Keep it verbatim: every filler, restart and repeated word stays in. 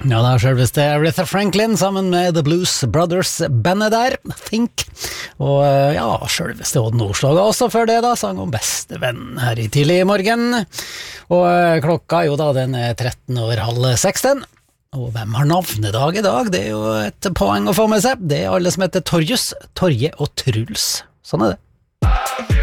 Ja, det er selveste Aretha Franklin sammen med The Blues Brothers-bandet der, Think. Og ja, selveste Odd Nordstoga også før det da, sang om bestevenn her i tidlig morgen. Og klokka er jo da den er tretten over halv seksten. Og hvem har navnedag i dag? Det er jo et poeng å få med seg. Det er alle som heter Torjus, Torje og Truls. Sånn er det.